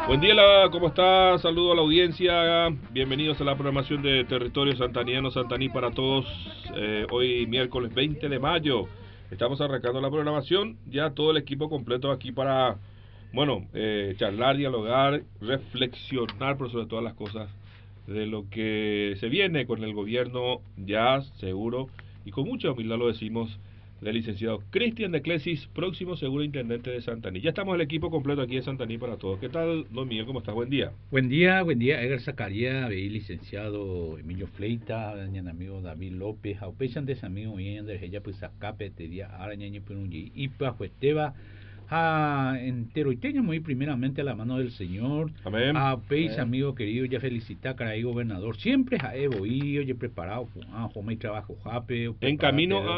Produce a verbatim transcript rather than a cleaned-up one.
Buen día, la- ¿cómo está? Saludo a la audiencia. Bienvenidos a la programación de Territorio Santaniano, Santaní para todos. Eh, hoy miércoles veinte de mayo. Estamos arrancando la programación. Ya todo el equipo completo aquí para, bueno, eh, charlar, dialogar, reflexionar por sobre todas las cosas de lo que se viene con el gobierno ya seguro y con mucha humildad lo decimos del licenciado Cristian de Clesis, próximo seguro intendente de Santaní. Ya estamos el equipo completo aquí en Santaní para todos. ¿Qué tal, don Miguel? ¿Cómo estás? Buen día. Buen día, buen día, Edgar Zacarías, veí licenciado Emilio Fleita, ñan amigo David López, aupechan de amigo y de ella pues acape te día arañaño perunyi y pa juesteba a entero y teño muy primeramente a la mano del Señor, Amén. a peis amigo querido, ya felicita caray gobernador, siempre a Evo y oye preparado, a Joma y trabajo jape, En camino prepárate, a